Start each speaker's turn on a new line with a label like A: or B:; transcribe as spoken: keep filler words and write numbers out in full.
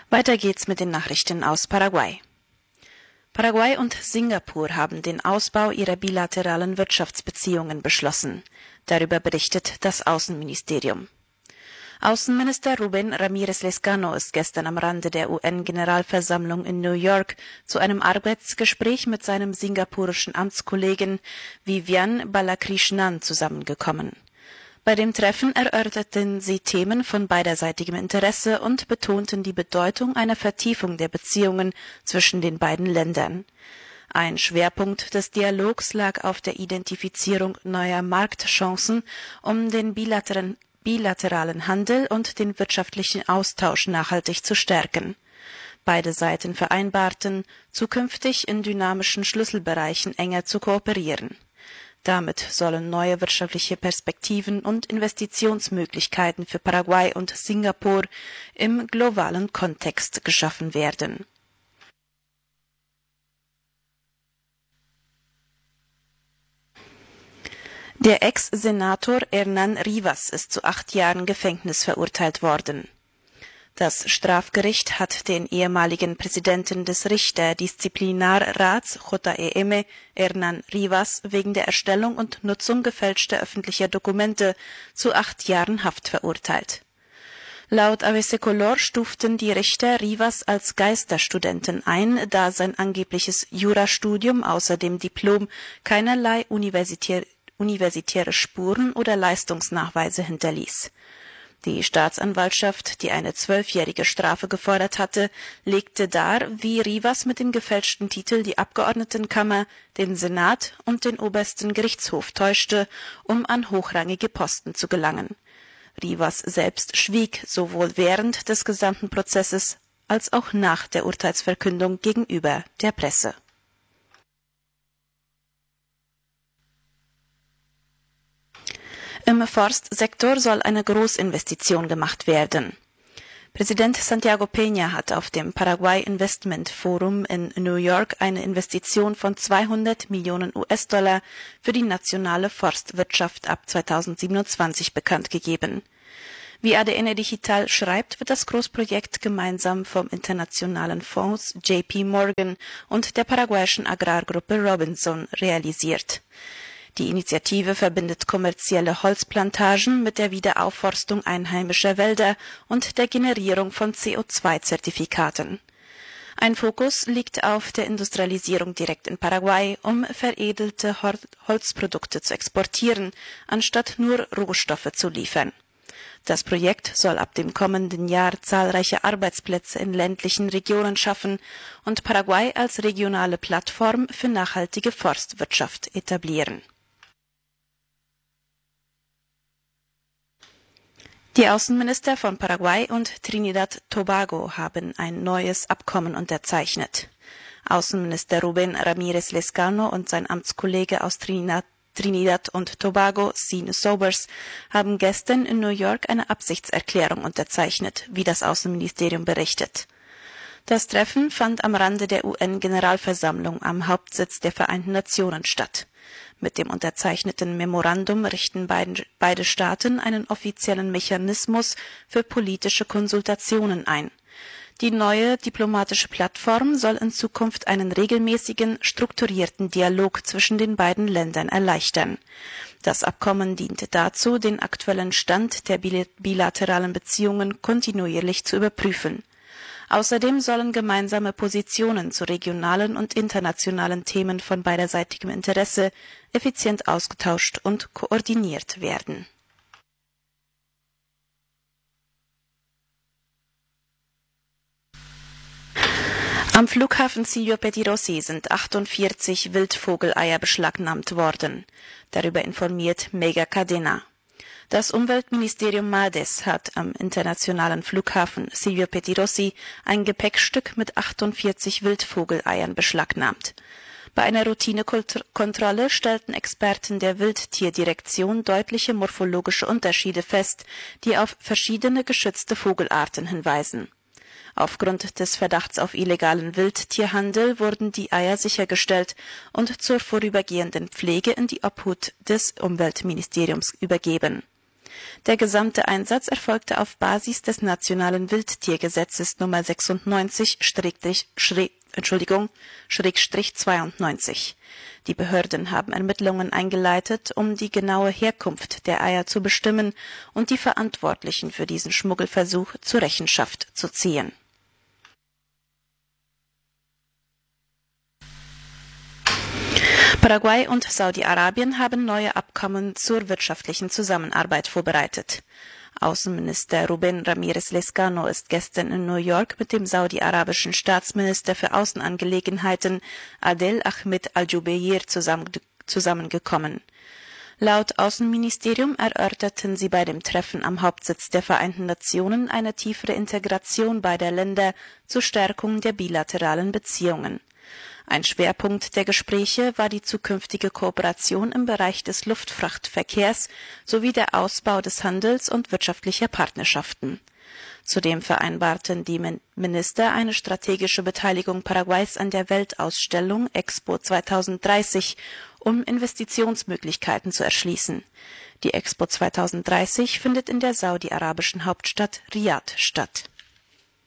A: Weiter geht's mit den Nachrichten aus Paraguay. Paraguay und Singapur haben den Ausbau ihrer bilateralen Wirtschaftsbeziehungen beschlossen. Darüber berichtet das Außenministerium. Außenminister Rubén Ramírez Lezcano ist gestern am Rande der U N-Generalversammlung in New York zu einem Arbeitsgespräch mit seinem singapurischen Amtskollegen Vivian Balakrishnan zusammengekommen. Bei dem Treffen erörterten sie Themen von beiderseitigem Interesse und betonten die Bedeutung einer Vertiefung der Beziehungen zwischen den beiden Ländern. Ein Schwerpunkt des Dialogs lag auf der Identifizierung neuer Marktchancen, um den bilateralen bilateralen Handel und den wirtschaftlichen Austausch nachhaltig zu stärken. Beide Seiten vereinbarten, zukünftig in dynamischen Schlüsselbereichen enger zu kooperieren. Damit sollen neue wirtschaftliche Perspektiven und Investitionsmöglichkeiten für Paraguay und Singapur im globalen Kontext geschaffen werden. Der Ex-Senator Hernán Rivas ist zu acht Jahren Gefängnis verurteilt worden. Das Strafgericht hat den ehemaligen Präsidenten des Richterdisziplinarrats J E M, Hernán Rivas, wegen der Erstellung und Nutzung gefälschter öffentlicher Dokumente zu acht Jahren Haft verurteilt. Laut A B C Color stuften die Richter Rivas als Geisterstudenten ein, da sein angebliches Jurastudium außer dem Diplom keinerlei universitäre universitäre Spuren oder Leistungsnachweise hinterließ. Die Staatsanwaltschaft, die eine zwölfjährige Strafe gefordert hatte, legte dar, wie Rivas mit dem gefälschten Titel die Abgeordnetenkammer, den Senat und den obersten Gerichtshof täuschte, um an hochrangige Posten zu gelangen. Rivas selbst schwieg sowohl während des gesamten Prozesses als auch nach der Urteilsverkündung gegenüber der Presse. Im Forstsektor soll eine Großinvestition gemacht werden. Präsident Santiago Peña hat auf dem Paraguay Investment Forum in New York eine Investition von zweihundert Millionen U S-Dollar für die nationale Forstwirtschaft ab zweitausendsiebenundzwanzig bekannt gegeben. Wie A D N Digital schreibt, wird das Großprojekt gemeinsam vom internationalen Fonds J P Morgan und der paraguayischen Agrargruppe Robinson realisiert. Die Initiative verbindet kommerzielle Holzplantagen mit der Wiederaufforstung einheimischer Wälder und der Generierung von C O zwei Zertifikaten. Ein Fokus liegt auf der Industrialisierung direkt in Paraguay, um veredelte Holzprodukte zu exportieren, anstatt nur Rohstoffe zu liefern. Das Projekt soll ab dem kommenden Jahr zahlreiche Arbeitsplätze in ländlichen Regionen schaffen und Paraguay als regionale Plattform für nachhaltige Forstwirtschaft etablieren. Die Außenminister von Paraguay und Trinidad-Tobago haben ein neues Abkommen unterzeichnet. Außenminister Rubén Ramírez Lezcano und sein Amtskollege aus Trinidad, Trinidad und Tobago, Sean Sobers, haben gestern in New York eine Absichtserklärung unterzeichnet, wie das Außenministerium berichtet. Das Treffen fand am Rande der U N-Generalversammlung am Hauptsitz der Vereinten Nationen statt. Mit dem unterzeichneten Memorandum richten beiden, beide Staaten einen offiziellen Mechanismus für politische Konsultationen ein. Die neue diplomatische Plattform soll in Zukunft einen regelmäßigen, strukturierten Dialog zwischen den beiden Ländern erleichtern. Das Abkommen dient dazu, den aktuellen Stand der bilateralen Beziehungen kontinuierlich zu überprüfen. Außerdem sollen gemeinsame Positionen zu regionalen und internationalen Themen von beiderseitigem Interesse effizient ausgetauscht und koordiniert werden. Am Flughafen Silvio Pettirossi sind achtundvierzig Wildvogeleier beschlagnahmt worden. Darüber informiert Mega Cadena. Das Umweltministerium MADES hat am internationalen Flughafen Silvio Pettirossi ein Gepäckstück mit achtundvierzig Wildvogeleiern beschlagnahmt. Bei einer Routinekontrolle stellten Experten der Wildtierdirektion deutliche morphologische Unterschiede fest, die auf verschiedene geschützte Vogelarten hinweisen. Aufgrund des Verdachts auf illegalen Wildtierhandel wurden die Eier sichergestellt und zur vorübergehenden Pflege in die Obhut des Umweltministeriums übergeben. Der gesamte Einsatz erfolgte auf Basis des Nationalen Wildtiergesetzes Nummer sechsundneunzig Entschuldigung, Schrägstrich zweiundneunzig. Die Behörden haben Ermittlungen eingeleitet, um die genaue Herkunft der Eier zu bestimmen und die Verantwortlichen für diesen Schmuggelversuch zur Rechenschaft zu ziehen. Paraguay und Saudi-Arabien haben neue Abkommen zur wirtschaftlichen Zusammenarbeit vorbereitet. Außenminister Rubén Ramírez Lezcano ist gestern in New York mit dem saudi-arabischen Staatsminister für Außenangelegenheiten Adel Ahmed Al-Jubeir zusammengekommen. Laut Außenministerium erörterten sie bei dem Treffen am Hauptsitz der Vereinten Nationen eine tiefere Integration beider Länder zur Stärkung der bilateralen Beziehungen. Ein Schwerpunkt der Gespräche war die zukünftige Kooperation im Bereich des Luftfrachtverkehrs sowie der Ausbau des Handels und wirtschaftlicher Partnerschaften. Zudem vereinbarten die Minister eine strategische Beteiligung Paraguays an der Weltausstellung Expo zweitausenddreißig, um Investitionsmöglichkeiten zu erschließen. Die Expo zweitausenddreißig findet in der saudi-arabischen Hauptstadt Riad statt.